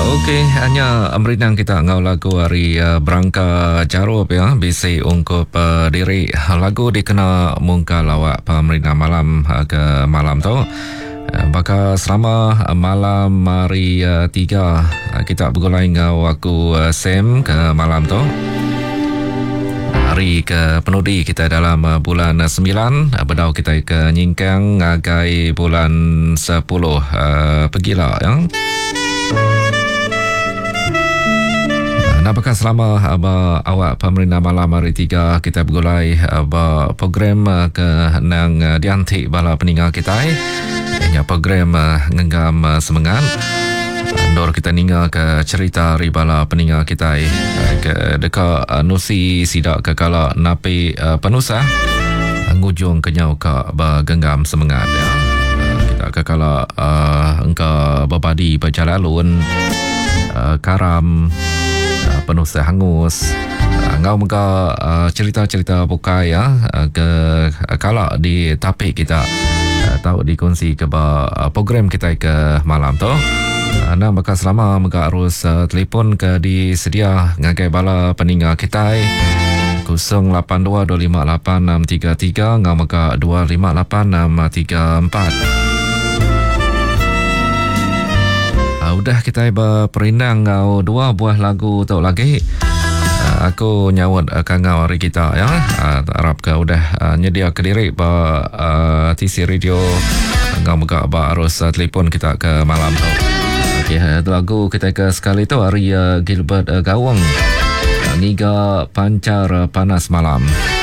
Okey, hanya amrinang kita ngau lagu hari berangka jarup ya, bisi ungkup diri. Lagu dikena mungka lawak pemerintah malam ke malam tu. Maka selama malam hari 3 kita bergulai ngau aku Sam ke malam tu. Hari ke penudi kita dalam bulan 9, bedau kita ke nyingkang ngagai bulan 10 pergilah ya. Nampakkan selama awak pemerintah malam hari 3 kita bergulai program ke nang diantik bala peninggal kita. Ini program ngenggam semangat. Dor kita ninggal ke cerita ribala peninggal kita ke dekat nusi sidak ke kala napi penusa ngujung kenyau ke genggam semangat ya. Kita ke kala engka berbadi berjalalun karam penuh sehangus ngau muka cerita-cerita bukai ya ke kala di topik kita tahu dikongsi ke program kita ke malam tu. Anda maka selama muka harus telefon ke disedia ngagai bala peninggal kita 0822588633 ngau muka 258634. Udah kita berperindang ngau dua buah lagu tu lagi. Aku nyawut kangau hari kita ya. Harap ke udah nyedia ke diri TC Radio ngau muka harus telefon kita ke malam tu. Okey, lagu kita ke sekali tu hari Gilbert Gawang Ngiga Pancar Panas Malam.